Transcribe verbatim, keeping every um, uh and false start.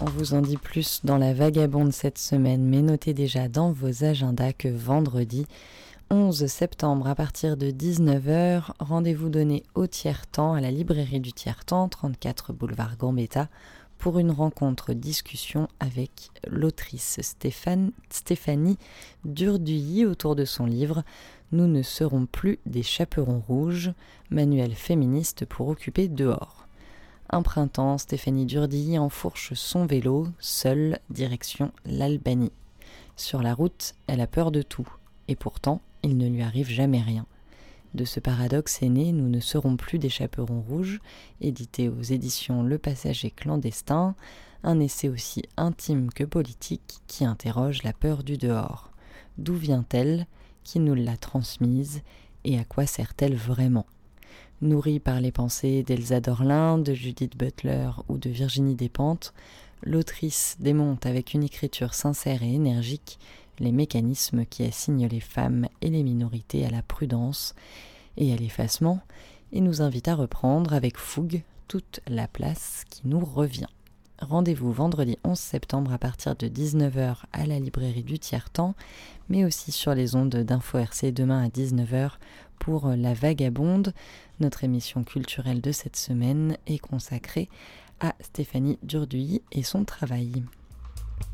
On vous en dit plus dans la Vagabonde cette semaine, mais notez déjà dans vos agendas que vendredi onze septembre à partir de dix-neuf heures, rendez-vous donné au Tiers-Temps, à la librairie du Tiers-Temps, trente-quatre boulevard Gambetta, pour une rencontre-discussion avec l'autrice Stéphane, Stéphanie Durduy autour de son livre « Nous ne serons plus des chaperons rouges », manuel féministe pour occuper dehors. Un printemps, Stéphanie Durduy enfourche son vélo, seule, direction l'Albanie. Sur la route, elle a peur de tout, et pourtant, il ne lui arrive jamais rien. De ce paradoxe est né « Nous ne serons plus des chaperons rouges », édité aux éditions Le Passager clandestin, un essai aussi intime que politique qui interroge la peur du dehors. D'où vient-elle ? Qui nous l'a transmise ? Et à quoi sert-elle vraiment ? Nourrie par les pensées d'Elsa Dorlin, de Judith Butler ou de Virginie Despentes, l'autrice démonte avec une écriture sincère et énergique les mécanismes qui assignent les femmes et les minorités à la prudence et à l'effacement, et nous invite à reprendre avec fougue toute la place qui nous revient. Rendez-vous vendredi onze septembre à partir de dix-neuf heures à la librairie du Tiers-Temps, mais aussi sur les ondes d'Info R C demain à dix-neuf heures pour La Vagabonde. Notre émission culturelle de cette semaine est consacrée à Stéphanie Durduy et son travail.